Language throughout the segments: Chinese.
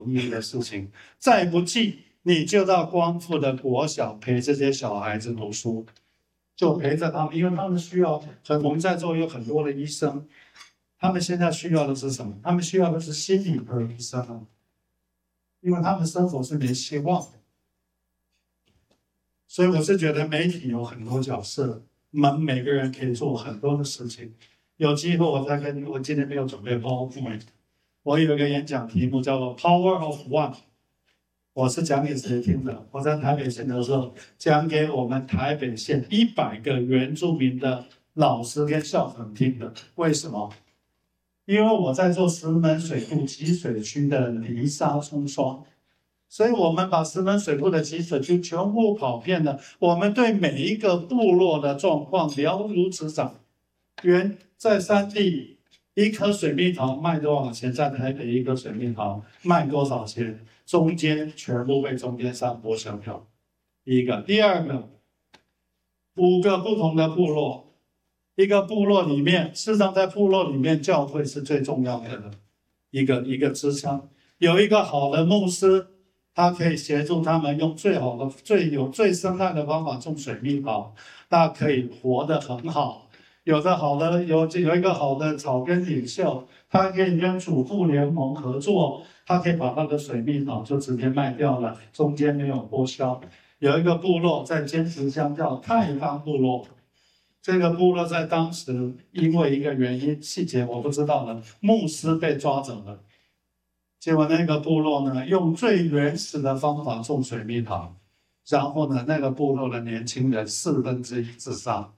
意义的事情。再不济，你就到光复的国小陪这些小孩子读书，就陪着他们，因为他们需要。我们在座有很多的医生，他们现在需要的是什么？他们需要的是心理科医生，因为他们生活是没希望的。所以我是觉得媒体有很多角色，我们每个人可以做很多的事情。有机会我今天没有准备 PowerPoint， 我有一个演讲题目叫做 Power of One， 我是讲给谁听的？我在台北县的时候讲给我们台北县100个原住民的老师跟校长听的。为什么？因为我在做石门水库集水区的泥沙冲刷，所以我们把石门水库的集水区全部跑遍了，我们对每一个部落的状况了如指掌。在山地一颗水蜜桃卖多少钱，在台北一颗水蜜桃卖多少钱，中间全部被中间商剥削掉。第一个。第二个，5个不同的部落，一个部落里面，事实上在部落里面教会是最重要的一个支撑。有一个好的牧师，他可以协助他们用最好的最生态的方法种水蜜桃，大家可以活得很好。有一个好的草根领袖，他可以跟主妇联盟合作，他可以把他的水蜜桃就直接卖掉了，中间没有剥削。有一个部落在尖石乡叫太康部落，这个部落在当时因为一个原因，细节我不知道了，牧师被抓走了。结果那个部落呢，用最原始的方法种水蜜桃，然后呢，那个部落的年轻人1/4自杀。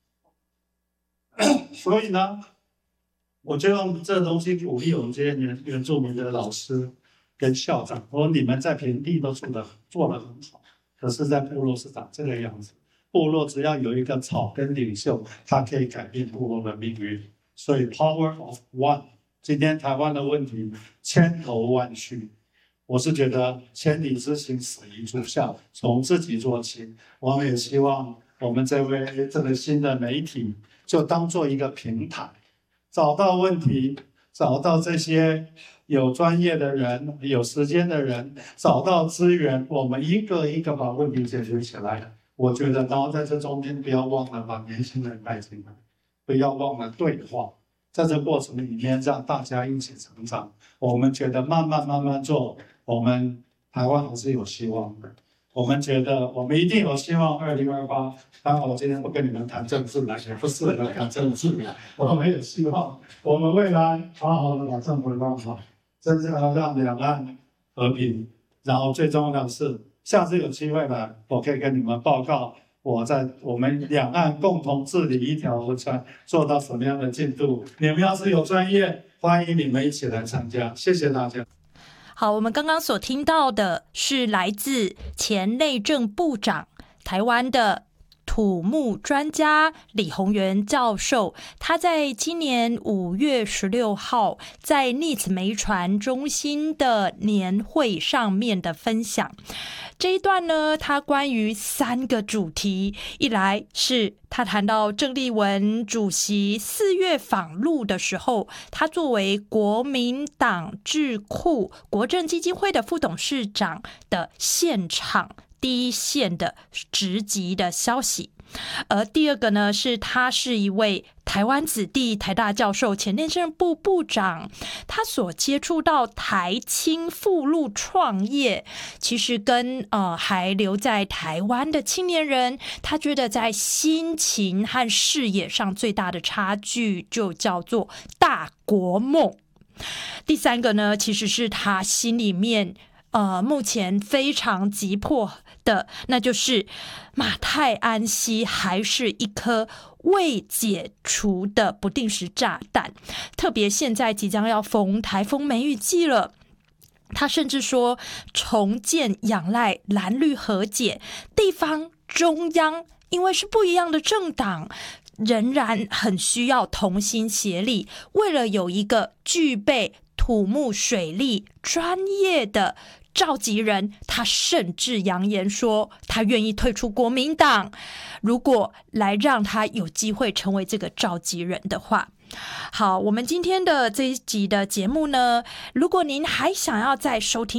所以呢，我就用这东西鼓励我们这些原住民的老师跟校长，我说你们在平地都做得很好，可是在部落是长这个样子。部落只要有一个草根领袖，他可以改变部落的命运。所以 Power of One， 今天台湾的问题千头万绪，我是觉得千里之行始于足下，从自己做起。我们也希望我们这个新的媒体就当做一个平台，找到问题，找到这些有专业的人，有时间的人，找到资源，我们一个一个把问题解决起来。我觉得，然后在这中间不要忘了把年轻人带进来，不要忘了对话，在这过程里面让大家一起成长。我们觉得慢慢做，我们台湾还是有希望的。我们觉得我们一定有希望2028。当然我今天不跟你们谈政治了，也不适合谈政治了。我们有希望，我们未来好好的把政府弄好，真正的让两岸和平。然后最重要的是，下次有机会了，我可以跟你们报告我们两岸共同治理一条河川做到什么样的进度。你们要是有专业，欢迎你们一起来参加。谢谢大家。 好，我们刚刚所听到的是来自前内政部长、台湾的土木专家李宏源教授，他在今年5月16号在 NITS 媒传中心的年会上面的分享。这一段呢，他关于3个主题，一来是他谈到郑丽文主席4月访陆的时候，他作为国民党智库国政基金会的副董事长的现场第一线的直击的消息。而第二个呢，是他是一位台湾子弟，台大教授，前内政部部长，他所接触到台青赴陆创业，其实跟还留在台湾的青年人，他觉得在心情和视野上最大的差距就叫做大国梦。第三个呢，其实是他心里面目前非常急迫的，那就是马太安溪还是一颗未解除的不定时炸弹，特别现在即将要逢台风梅雨季了。他甚至说，重建仰赖蓝绿和解，地方中央因为是不一样的政党，仍然很需要同心协力，为了有一个具备土木水利专业的召集人，他甚至扬言说他愿意退出国民党，如果来让他有机会成为这个召集人的话。好，我们今天的这一集的节目呢，如果您还想要再收听